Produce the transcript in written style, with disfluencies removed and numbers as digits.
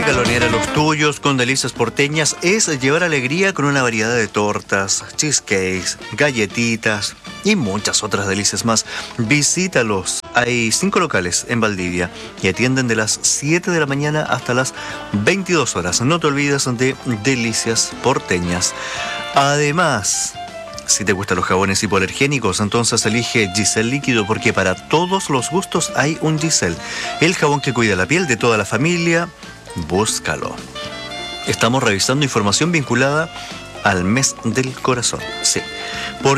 Regalonear a los tuyos con delicias porteñas es llevar alegría con una variedad de tortas, cheesecakes, galletitas y muchas otras delicias más. Visítalos. Hay 5 locales en Valdivia y atienden de las 7 de la mañana hasta las 22 horas. No te olvides de delicias porteñas. Además, si te gustan los jabones hipoalergénicos, entonces elige Giselle Líquido, porque para todos los gustos hay un Giselle. El jabón que cuida la piel de toda la familia. Búscalo. Estamos revisando información vinculada al mes del corazón. Sí. Porque